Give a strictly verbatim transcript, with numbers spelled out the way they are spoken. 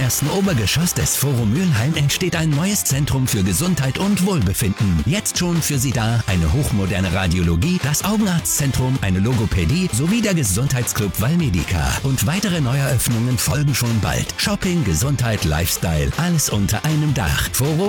ersten Obergeschoss des Forum Mülheim entsteht ein neues Zentrum für Gesundheit und Wohlbefinden. Jetzt schon für Sie da eine hochmoderne Radiologie, das Augenarztzentrum, eine Logopädie sowie der Gesundheitsclub Valmedica. Und weitere Neueröffnungen folgen schon bald. Shopping, Gesundheit, Lifestyle, alles unter einem Dach. Forum